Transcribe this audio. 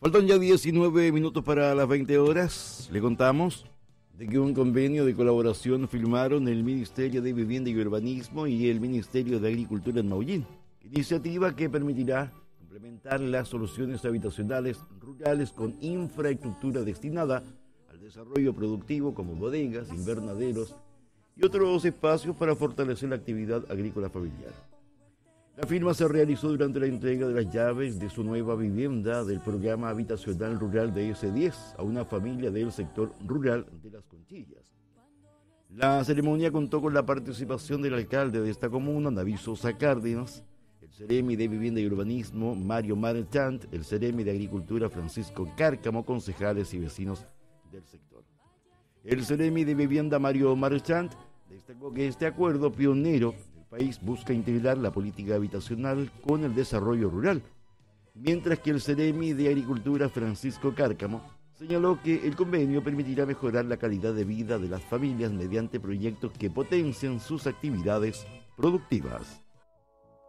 Faltan ya 19 minutos para las 20 horas. Le contamos de que un convenio de colaboración firmaron el Ministerio de Vivienda y Urbanismo y el Ministerio de Agricultura en Maullín. Iniciativa que permitirá implementar las soluciones habitacionales rurales con infraestructura destinada al desarrollo productivo como bodegas, invernaderos y otros espacios para fortalecer la actividad agrícola familiar. La firma se realizó durante la entrega de las llaves de su nueva vivienda del programa habitacional rural de S10 a una familia del sector rural de Las Conchillas. La ceremonia contó con la participación del alcalde de esta comuna, David Sosa Cárdenas, el Ceremi de Vivienda y Urbanismo, Mario Marchant, el Ceremi de Agricultura, Francisco Cárcamo, concejales y vecinos del sector. El Ceremi de Vivienda, Mario Marchant, destacó que este acuerdo pionero país busca integrar la política habitacional con el desarrollo rural, mientras que el Ceremi de Agricultura, Francisco Cárcamo, señaló que el convenio permitirá mejorar la calidad de vida de las familias mediante proyectos que potencian sus actividades productivas.